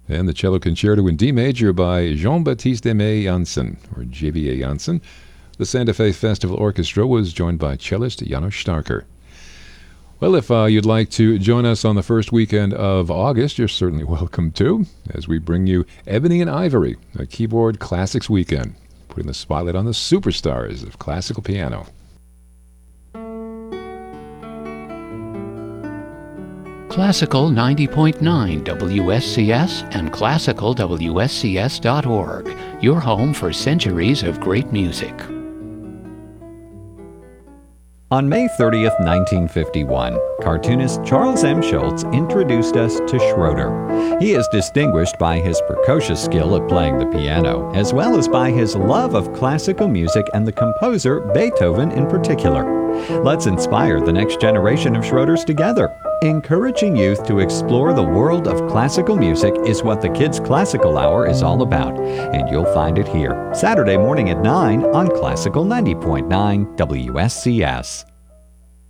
and the Cello Concerto in D major by Jean-Baptiste Aimé Janssen, or JBA Janssen. The Santa Fe Festival Orchestra was joined by cellist Janos Starker. Well, if you'd like to join us on the first weekend of August, you're certainly welcome to, as we bring you Ebony and Ivory, a keyboard classics weekend, putting the spotlight on the superstars of classical piano. Classical 90.9 WSCS and classicalwscs.org, your home for centuries of great music. On May 30th, 1951, cartoonist Charles M. Schulz introduced us to Schroeder. He is distinguished by his precocious skill at playing the piano, as well as by his love of classical music and the composer Beethoven in particular. Let's inspire the next generation of Schroeders together. Encouraging youth to explore the world of classical music is what the Kids Classical Hour is all about, and you'll find it here, Saturday morning at 9 on Classical 90.9 WSCS.